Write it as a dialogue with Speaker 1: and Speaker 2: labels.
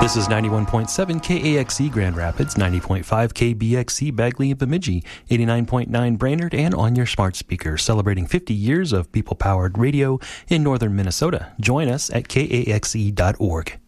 Speaker 1: This is 91.7 KAXE Grand Rapids, 90.5 KBXE Bagley and Bemidji, 89.9 Brainerd, and on your smart speaker, celebrating 50 years of people-powered radio in northern Minnesota. Join us at kaxe.org.